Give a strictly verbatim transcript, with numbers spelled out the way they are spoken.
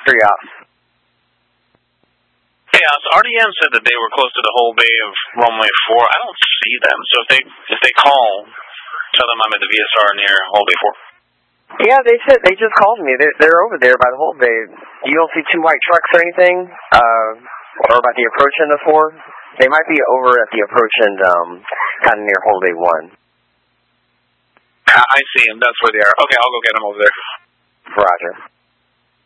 Three ops. Yeah, so R D M said that they were close to the whole bay of runway four. I don't see them, so if they if they call, tell them I'm at the V S R near whole bay four. Yeah, they said they just called me. They're they're over there by the whole bay. You don't see two white trucks or anything, uh, or about the approach into four. They might be over at the approach and um, kind of near whole bay one. I see them. That's where they are. Okay, I'll go get them over there. Roger.